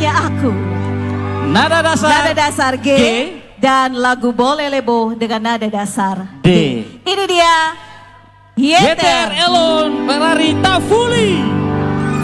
Hanya Aku. Nada dasar G. Dan lagu Boleh Lebo dengan nada dasar D. Ini dia Yeter Elon Ferrari Tafuli.